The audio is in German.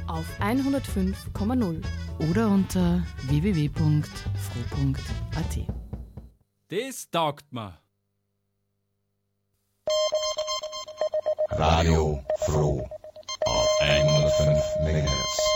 auf 105,0 oder unter www.fro.at. Das taugt mir. Radio Froh auf 105 MHz.